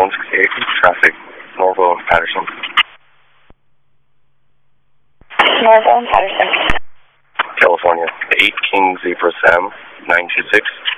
168, traffic, Norville and Patterson. Norville and Patterson. California, 8 King Zebra Sam, 926.